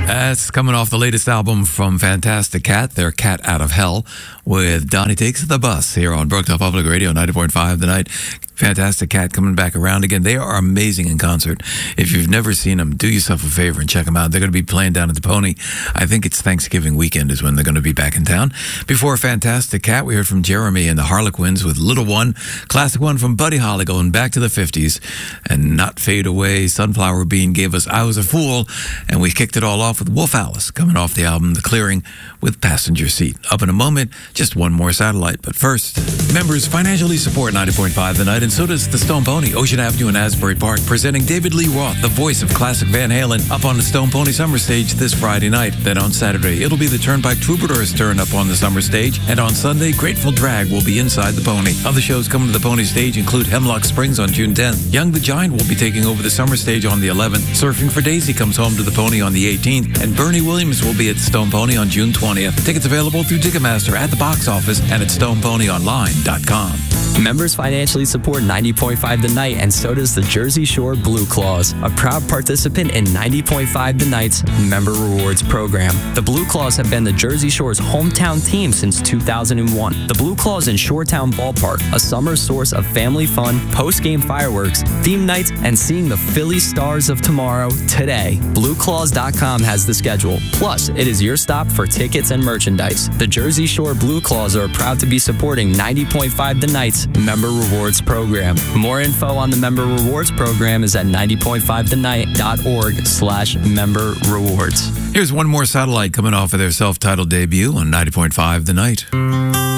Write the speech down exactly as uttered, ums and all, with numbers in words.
That's coming off the latest album from Fantastic Cat, their Cat Out of Hell, with Donnie Takes the Bus here on Brookdale Public Radio, ninety point five The Night. Fantastic Cat coming back around again. They are amazing in concert. If you've never seen them, do yourself a favor and check them out. They're going to be playing down at the Pony. I think it's Thanksgiving weekend is when they're going to be back in town. Before Fantastic Cat, we heard from Jeremy and the Harlequins with Little One. Classic one from Buddy Holly going back to the fifties. And Not Fade Away, Sunflower Bean gave us I Was a Fool. And we kicked it all off with Wolf Alice coming off the album The Clearing with Passenger Seat. Up in a moment, just one more satellite. But first, members financially support ninety point five The Night, and so does the Stone Pony, Ocean Avenue in Asbury Park, presenting David Lee Roth, the voice of classic Van Halen, up on the Stone Pony Summer Stage this Friday night. Then on Saturday, it'll be the Turnpike Troubadours' turn up on the Summer Stage, and on Sunday, Grateful Drag will be inside the Pony. Other shows coming to the Pony Stage include Hemlock Springs on June tenth. Young the Giant will be taking over the Summer Stage on the eleventh. Surfing for Daisy comes home to the Pony on the eighteenth, and Bernie Williams will be at Stone Pony on June twentieth. Tickets available through Ticketmaster at the box office and at stone pony online dot com. Members financially support ninety point five The Night, and so does the Jersey Shore Blue Claws, a proud participant in ninety point five The Night's Member Rewards program. The Blue Claws have been the Jersey Shore's hometown team since two thousand one. The Blue Claws in Shoretown Ballpark, a summer source of family fun, post-game fireworks, theme nights, and seeing the Philly Stars of tomorrow today. blue claws dot com has the schedule. Plus, it is your stop for tickets and merchandise. The Jersey Shore Blue Claws are proud to be supporting ninety point five The Night's Member Rewards program. More info on the Member Rewards program is at ninety point five the night dot org slash member rewards. Here's one more satellite coming off of their self-titled debut on ninety point five The Night.